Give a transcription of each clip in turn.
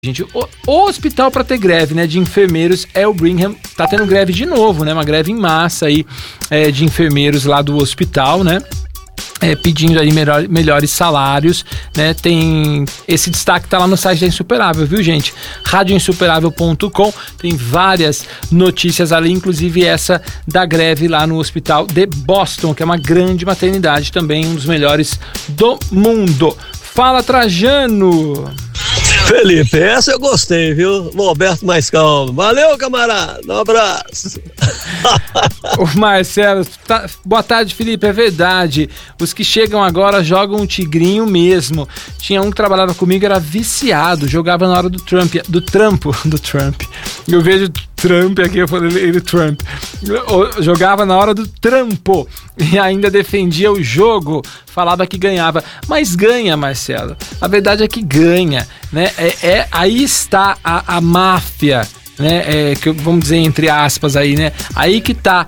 Gente, o hospital para ter greve, né, de enfermeiros é o Brigham. Tá tendo greve de novo, né, uma greve em massa aí de enfermeiros lá do hospital, né, pedindo aí melhores salários, né, tem esse destaque, tá lá no site da Insuperável, viu, gente? radioinsuperável.com, tem várias notícias ali, inclusive essa da greve lá no hospital de Boston, que é uma grande maternidade também, um dos melhores do mundo. Fala, Trajano! Felipe, essa eu gostei, viu? Roberto mais calmo. Valeu, camarada. Um abraço. O Marcelo, boa tarde, Felipe. É verdade. Os que chegam agora jogam um tigrinho mesmo. Tinha um que trabalhava comigo, era viciado, jogava na hora do Trump. Eu vejo Trump aqui, eu falei ele Trump. Jogava na hora do trampo e ainda defendia o jogo, falava que ganhava. Mas ganha, Marcelo. A verdade é que ganha, né? Aí está a máfia, né? Que vamos dizer entre aspas aí, né? Aí que tá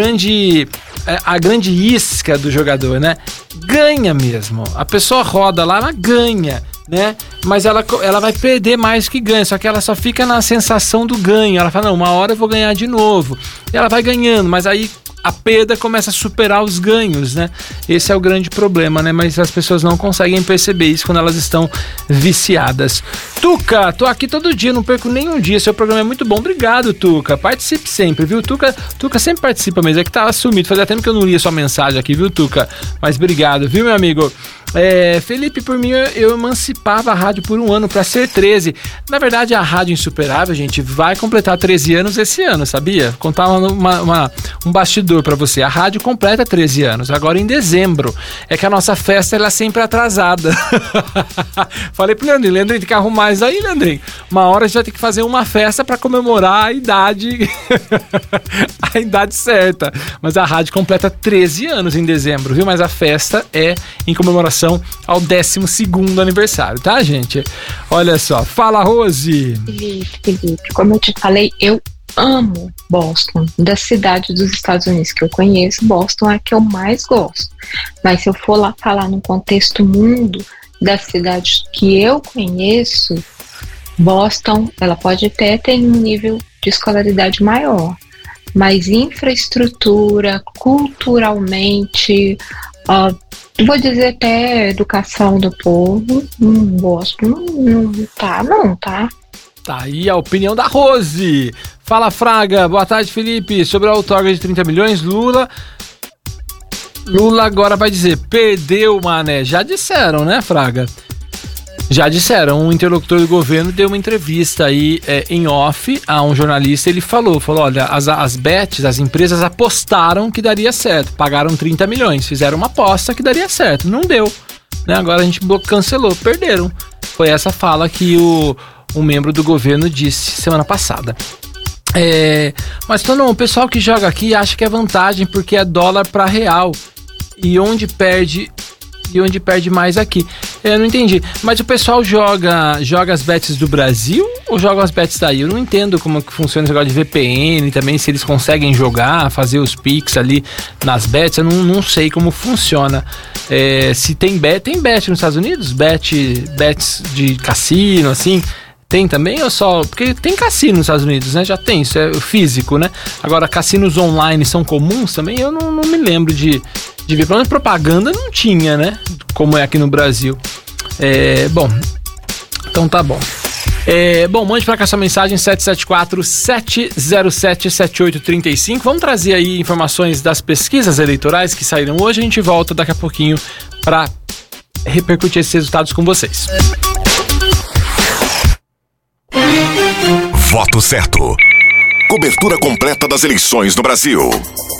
a grande isca do jogador, né? Ganha mesmo. A pessoa roda lá, ela ganha, né? Mas ela vai perder mais que ganha, só que ela só fica na sensação do ganho. Ela fala, não, uma hora eu vou ganhar de novo. E ela vai ganhando, mas aí a perda começa a superar os ganhos, né? Esse é o grande problema, né? Mas as pessoas não conseguem perceber isso quando elas estão viciadas. Tuca, tô aqui todo dia, não perco nenhum dia, seu programa é muito bom. Obrigado, Tuca, participe sempre, viu? Tuca sempre participa mesmo, é que tava sumido, fazia tempo que eu não lia sua mensagem aqui, viu, Tuca? Mas obrigado, viu, meu amigo? Felipe, por mim, eu emancipava a rádio por um ano para ser 13. Na verdade, a Rádio Insuperável, gente, vai completar 13 anos esse ano, sabia? Contar um bastidor para você. A rádio completa 13 anos, agora em dezembro. É que a nossa festa, ela é sempre atrasada. Falei pro Leandrinho, tem que arrumar isso aí, Leandrinho. Uma hora a gente vai ter que fazer uma festa para comemorar a idade a idade certa. Mas a rádio completa 13 anos em dezembro, viu? Mas a festa é em comemoração ao 12º aniversário, tá, gente? Olha só, fala, Rose! Felipe, como eu te falei, eu amo Boston. Da cidade dos Estados Unidos que eu conheço, Boston é a que eu mais gosto. Mas se eu for lá falar no contexto mundo das cidades que eu conheço, Boston, ela pode até ter um nível de escolaridade maior, mas infraestrutura, culturalmente, vou dizer até educação do povo, não gosto, não tá. Tá aí a opinião da Rose. Fala, Fraga, boa tarde, Felipe. Sobre a outorga de 30 milhões, Lula agora vai dizer, perdeu, mané. Já disseram, né, Fraga? Já disseram, um interlocutor do governo deu uma entrevista aí em off a um jornalista, ele falou, olha, as bets, as empresas apostaram que daria certo, pagaram 30 milhões, fizeram uma aposta que daria certo, não deu, né? Agora a gente cancelou, perderam. Foi essa fala que um membro do governo disse semana passada. Mas o pessoal que joga aqui acha que é vantagem porque é dólar para real e onde perde mais aqui. Eu não entendi. Mas o pessoal joga as bets do Brasil ou joga as bets daí? Eu não entendo como que funciona esse negócio de VPN também, se eles conseguem jogar, fazer os Pix ali nas bets. Eu não sei como funciona. Se tem bet nos Estados Unidos? Bets de cassino, assim. Tem também ou só... Porque tem cassino nos Estados Unidos, né? Já tem, isso é físico, né? Agora, cassinos online são comuns também? Eu não me lembro de ver. Pelo menos propaganda não tinha, né? Como é aqui no Brasil. Bom, então tá bom. Mande pra cá sua mensagem 774-707-7835. Vamos trazer aí informações das pesquisas eleitorais que saíram hoje. A gente volta daqui a pouquinho pra repercutir esses resultados com vocês. Voto certo. Cobertura completa das eleições no Brasil.